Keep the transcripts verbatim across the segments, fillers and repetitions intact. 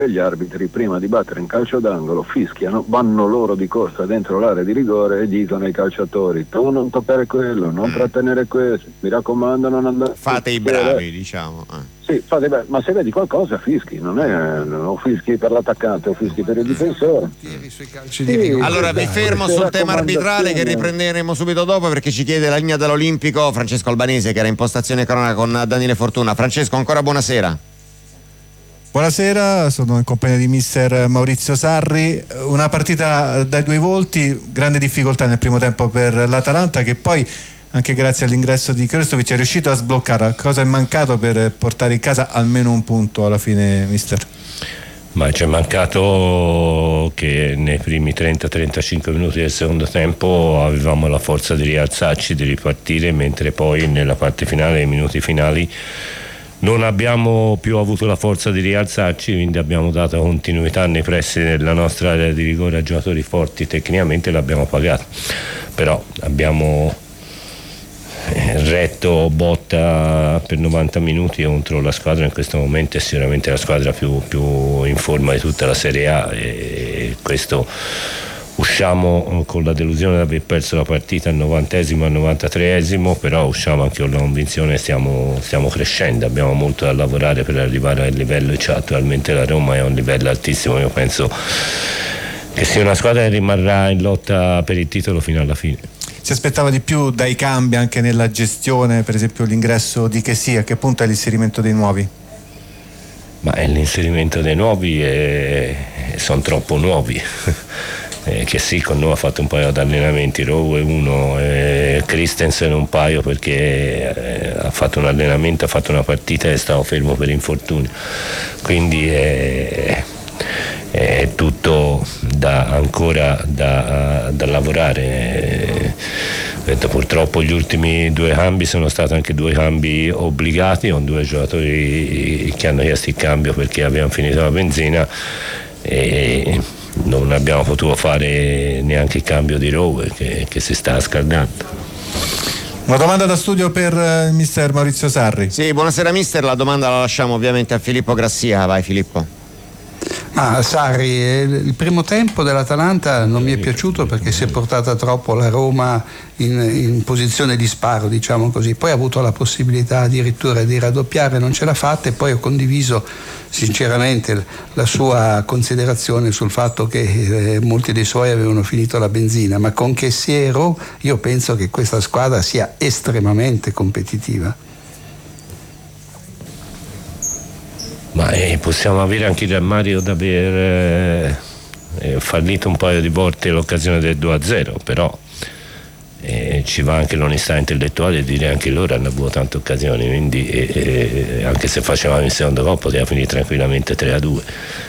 gli arbitri prima di battere in calcio d'angolo fischiano, vanno loro di corsa dentro l'area di rigore e dicono ai calciatori: tu non toccare quello, non mm. trattenere questo, mi raccomando non andare, fate i bravi, diciamo eh. Sì, fate bene, ma se vedi qualcosa fischi, non è o fischi per l'attaccante o fischi per il difensore. Sì, allora vi fermo sul tema arbitrale che riprenderemo subito dopo, perché ci chiede la linea dall'Olimpico Francesco Albanese, che era in postazione cronaca con Daniele Fortuna. Francesco, ancora buonasera. Buonasera, sono in compagnia di mister Maurizio Sarri. Una partita dai due volti, grande difficoltà nel primo tempo per l'Atalanta, che poi anche grazie all'ingresso di Krstovic è riuscito a sbloccare. Cosa è mancato per portare in casa almeno un punto alla fine, mister? Ma ci è mancato che nei primi trenta trentacinque minuti del secondo tempo avevamo la forza di rialzarci, di ripartire, mentre poi nella parte finale, nei minuti finali, non abbiamo più avuto la forza di rialzarci, quindi abbiamo dato continuità nei pressi della nostra area di rigore a giocatori forti, tecnicamente l'abbiamo pagato, però abbiamo retto botta per novanta minuti contro la squadra in questo momento è sicuramente la squadra più, più in forma di tutta la Serie A, e questo usciamo con la delusione di aver perso la partita al novantesimo, al novantatreesimo, però usciamo anche con la convinzione che stiamo, stiamo crescendo, abbiamo molto da lavorare per arrivare al livello che c'è attualmente la Roma, è un livello altissimo. Io penso che sia una squadra che rimarrà in lotta per il titolo fino alla fine. Si aspettava di più dai cambi anche nella gestione, per esempio l'ingresso di Kessie, a che punto è l'inserimento dei nuovi? Ma l'inserimento dei nuovi è... sono troppo nuovi. Eh, che sì, con noi ha fatto un paio di allenamenti, Rowe uno, eh, Christensen un paio, perché eh, ha fatto un allenamento, ha fatto una partita e stava fermo per infortunio, quindi è, è tutto da, ancora da, da lavorare. Eh, purtroppo gli ultimi due cambi sono stati anche due cambi obbligati, con due giocatori che hanno chiesto il cambio perché avevano finito la benzina e non abbiamo potuto fare neanche il cambio di Rowe che, che si sta scaldando. Una domanda da studio per il mister Maurizio Sarri. Sì, buonasera mister, la domanda la lasciamo ovviamente a Filippo Grassia. Vai Filippo. Ah, Sarri, il primo tempo dell'Atalanta non mi è piaciuto perché si è portata troppo la Roma in, in posizione di sparo, diciamo così, poi ha avuto la possibilità addirittura di raddoppiare, non ce l'ha fatta, e poi ho condiviso sinceramente la sua considerazione sul fatto che eh, molti dei suoi avevano finito la benzina, ma con Kessiero io penso che questa squadra sia estremamente competitiva. Ma eh, possiamo avere anche il rammarico di aver eh, fallito un paio di volte l'occasione del due a zero, però eh, ci va anche l'onestà intellettuale di dire anche loro hanno avuto tante occasioni, quindi eh, eh, anche se facevamo il secondo gol poteva finire tranquillamente tre a due,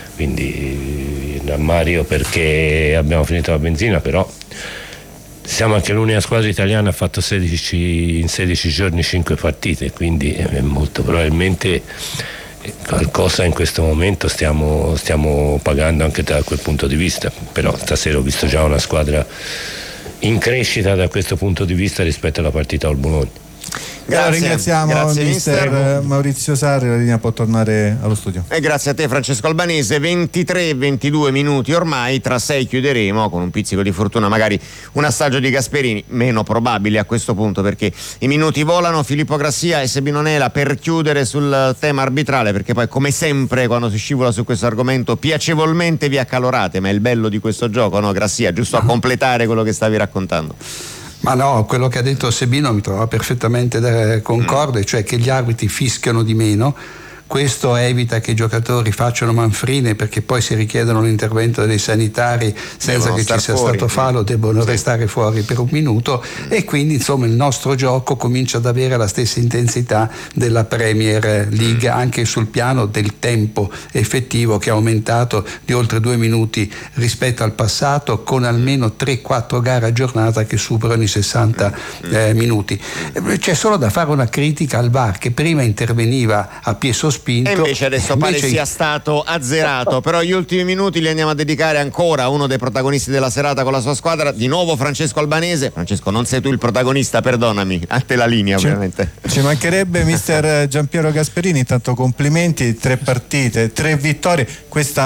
quindi il rammarico perché abbiamo finito la benzina, però siamo anche l'unica squadra italiana che ha fatto sedici, in sedici giorni cinque partite, quindi eh, molto probabilmente qualcosa in questo momento stiamo, stiamo pagando anche da quel punto di vista, però stasera ho visto già una squadra in crescita da questo punto di vista rispetto alla partita al Bologna. Grazie, ringraziamo grazie, il mister, mister Maurizio Sarri, la linea può tornare allo studio. E grazie a te Francesco Albanese. Ventitré ventidue minuti ormai, tra sei chiuderemo con un pizzico di fortuna, magari un assaggio di Gasperini, meno probabile a questo punto perché i minuti volano. Filippo Grassia e Sebino Nela per chiudere sul tema arbitrale, perché poi come sempre quando si scivola su questo argomento piacevolmente vi accalorate, ma è il bello di questo gioco, no Grassia? Giusto a completare quello che stavi raccontando. Ma no, quello che ha detto Sebino mi trova perfettamente concorde, cioè che gli arbitri fischiano di meno. Questo evita che i giocatori facciano manfrine, perché poi si richiedono l'intervento dei sanitari senza devono che ci sia fuori, stato fallo, debbono sì. restare fuori per un minuto, e quindi insomma il nostro gioco comincia ad avere la stessa intensità della Premier League, anche sul piano del tempo effettivo, che è aumentato di oltre due minuti rispetto al passato, con almeno tre quattro gare a giornata che superano i sessanta eh, minuti. C'è solo da fare una critica al V A R, che prima interveniva a piè sospinto e invece adesso pare invece... sia stato azzerato. Però gli ultimi minuti li andiamo a dedicare ancora a uno dei protagonisti della serata con la sua squadra, di nuovo Francesco Albanese. Francesco, non sei tu il protagonista, perdonami, a te la linea ci, ovviamente. Ci mancherebbe mister Giampiero Gasperini, intanto complimenti, tre partite, tre vittorie, questa